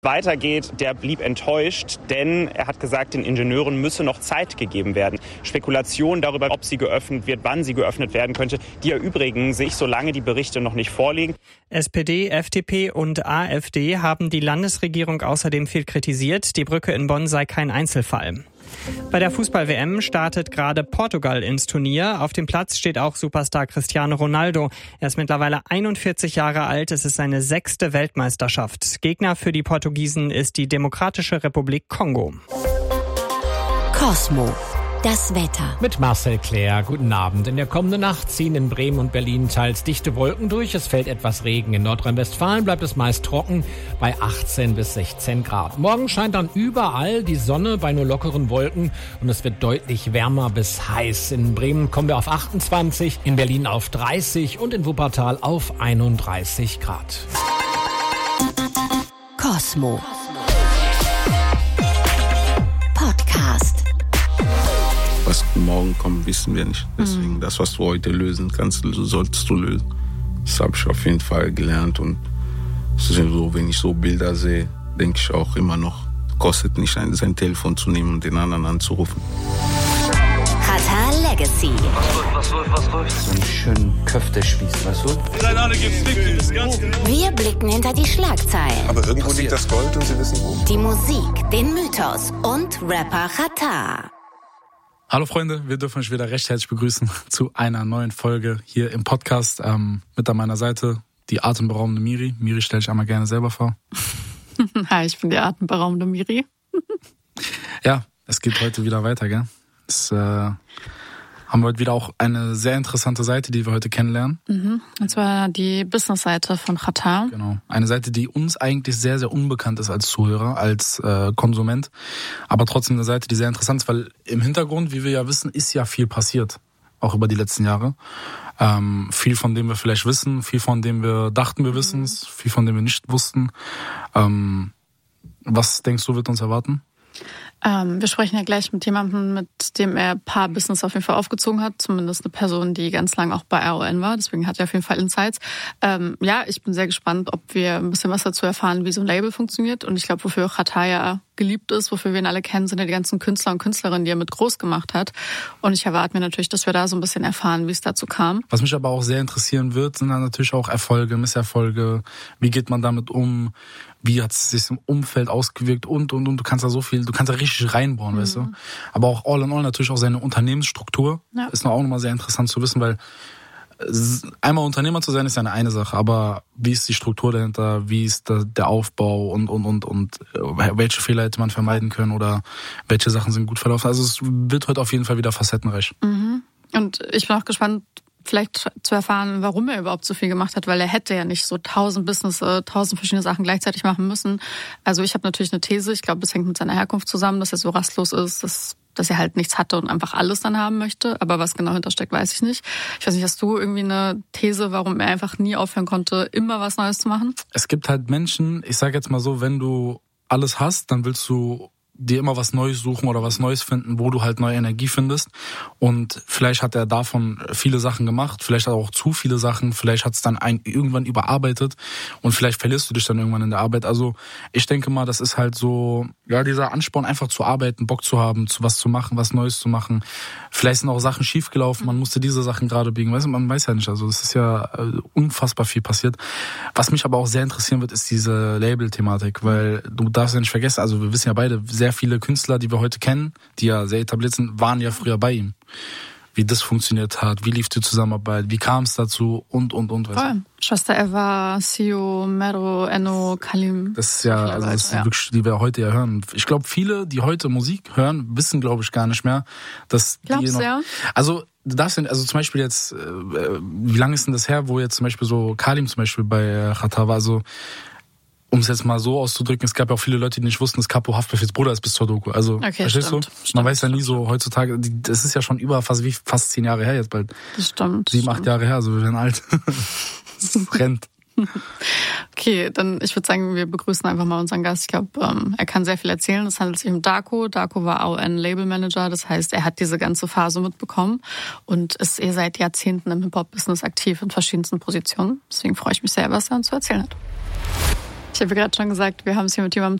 weitergeht, der blieb enttäuscht, denn er hat gesagt, den Ingenieuren müsse noch Zeit gegeben werden. Spekulationen darüber, ob sie geöffnet wird, wann sie geöffnet werden könnte, die erübrigen sich, solange die Berichte noch nicht vorliegen. SPD, FDP und AfD haben die Landesregierung außerdem viel kritisiert. Die Brücke in Bonn sei kein Einzelfall. Bei der Fußball-WM startet gerade Portugal ins Turnier. Auf dem Platz steht auch Superstar Cristiano Ronaldo. Er ist mittlerweile 41 Jahre alt. Es ist seine 6. Weltmeisterschaft. Gegner für die Portugiesen ist die Demokratische Republik Kongo. Cosmo. Das Wetter. Mit Marcel Claire. Guten Abend. In der kommenden Nacht ziehen in Bremen und Berlin teils dichte Wolken durch. Es fällt etwas Regen. In Nordrhein-Westfalen bleibt es meist trocken bei 18 bis 16 Grad. Morgen scheint dann überall die Sonne bei nur lockeren Wolken und es wird deutlich wärmer bis heiß. In Bremen kommen wir auf 28, in Berlin auf 30 und in Wuppertal auf 31 Grad. Cosmo. Podcast. Was morgen kommt, wissen wir nicht. Deswegen, das, was du heute lösen kannst, solltest du lösen. Das habe ich auf jeden Fall gelernt. Und so, wenn ich so Bilder sehe, denke ich auch immer noch, kostet nicht, sein Telefon zu nehmen und den anderen anzurufen. Qatar Legacy. Was läuft? So einen schönen Köftespieß, weißt du? Wir blicken hinter die Schlagzeilen. Aber irgendwo liegt das Gold und Sie wissen wo. Die Musik, den Mythos und Rapper Qatar. Hallo Freunde, wir dürfen euch wieder recht herzlich begrüßen zu einer neuen Folge hier im Podcast. Mit an meiner Seite die atemberaubende Miri. Miri, stell dich einmal gerne selber vor. Hi, ich bin die atemberaubende Miri. Ja, es geht heute wieder weiter, gell? Haben wir heute wieder auch eine sehr interessante Seite, die wir heute kennenlernen. Und zwar die Business-Seite von Qatar. Genau. Eine Seite, die uns eigentlich sehr, sehr unbekannt ist als Zuhörer, als Konsument. Aber trotzdem eine Seite, die sehr interessant ist, weil im Hintergrund, wie wir ja wissen, ist ja viel passiert. Auch über die letzten Jahre. Viel von dem wir vielleicht wissen, viel von dem wir dachten, wir wissen es, viel von dem wir nicht wussten. Was denkst du, wird uns erwarten? Wir sprechen ja gleich mit jemandem, mit dem er Paar-Business auf jeden Fall aufgezogen hat. Zumindest eine Person, die ganz lange auch bei AON war. Deswegen hat er auf jeden Fall Insights. Ja, ich bin sehr gespannt, ob wir ein bisschen was dazu erfahren, wie so ein Label funktioniert. Und ich glaube, wofür Qatar ja geliebt ist, wofür wir ihn alle kennen, sind ja die ganzen Künstler und Künstlerinnen, die er mit groß gemacht hat. Und ich erwarte mir natürlich, dass wir da so ein bisschen erfahren, wie es dazu kam. Was mich aber auch sehr interessieren wird, sind dann natürlich auch Erfolge, Misserfolge. Wie geht man damit um? Wie hat es sich im Umfeld ausgewirkt und. Du kannst da so viel, du kannst da richtig reinbauen, weißt du. Aber auch all in all natürlich auch seine Unternehmensstruktur. Ja. Ist auch nochmal sehr interessant zu wissen, weil einmal Unternehmer zu sein ist ja eine Sache, aber wie ist die Struktur dahinter, wie ist der Aufbau und welche Fehler hätte man vermeiden können oder welche Sachen sind gut verlaufen. Also es wird heute auf jeden Fall wieder facettenreich. Und ich bin auch gespannt, vielleicht zu erfahren, warum er überhaupt so viel gemacht hat, weil er hätte ja nicht so 1000 verschiedene Sachen gleichzeitig machen müssen. Also ich habe natürlich eine These, ich glaube, es hängt mit seiner Herkunft zusammen, dass er so rastlos ist, dass er halt nichts hatte und einfach alles dann haben möchte. Aber was genau hintersteckt, weiß ich nicht. Ich weiß nicht, hast du irgendwie eine These, warum er einfach nie aufhören konnte, immer was Neues zu machen? Es gibt halt Menschen, ich sage jetzt mal so, wenn du alles hast, dann willst du dir immer was Neues suchen oder was Neues finden, wo du halt neue Energie findest. Und vielleicht hat er davon viele Sachen gemacht, vielleicht hat er auch zu viele Sachen, vielleicht hat es dann irgendwann überarbeitet und vielleicht verlierst du dich dann irgendwann in der Arbeit. Also ich denke mal, das ist halt so, ja, dieser Ansporn, einfach zu arbeiten, Bock zu haben, was zu machen, was Neues zu machen. Vielleicht sind auch Sachen schiefgelaufen, man musste diese Sachen gerade biegen. Weißt du, man weiß ja nicht, also es ist ja unfassbar viel passiert. Was mich aber auch sehr interessieren wird, ist diese Label-Thematik, weil du darfst ja nicht vergessen, also wir wissen ja beide, sehr viele Künstler, die wir heute kennen, die ja sehr etabliert sind, waren ja früher bei ihm. Wie das funktioniert hat, wie lief die Zusammenarbeit, wie kam es dazu und. Voll. Schwester Eva, Sio, Mero, Enno, Kalim. Das ist ja, also das ist wirklich, die wir heute ja hören. Ich glaube, viele, die heute Musik hören, wissen, glaube ich, gar nicht mehr, dass die noch... Ja? Also das sind, also zum Beispiel jetzt, wie lange ist denn das her, wo jetzt zum Beispiel so Kalim zum Beispiel bei Qatar war, also um es jetzt mal so auszudrücken, es gab ja auch viele Leute, die nicht wussten, dass Capo Haftbefehls Bruder ist bis zur Doku. Also, okay, verstehst du? Man weiß ja nie so heutzutage, das ist ja schon über fast 10 Jahre her jetzt bald. Das stimmt. 7, 8 Jahre her, also wir werden alt. Das brennt. Okay, dann ich würde sagen, wir begrüßen einfach mal unseren Gast. Ich glaube, er kann sehr viel erzählen. Es handelt sich um Darko. Darko war AON Label Manager, das heißt, er hat diese ganze Phase mitbekommen und ist seit Jahrzehnten im Hip-Hop-Business aktiv in verschiedensten Positionen. Deswegen freue ich mich sehr, was er uns zu erzählen hat. Ich habe gerade schon gesagt, wir haben es hier mit jemandem